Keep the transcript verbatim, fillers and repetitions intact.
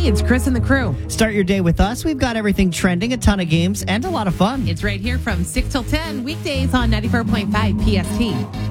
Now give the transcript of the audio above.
it's Chris and the crew. Start your day with us. We've got everything trending, a ton of games, and a lot of fun. It's right here from six till ten, weekdays on ninety-four point five P S T.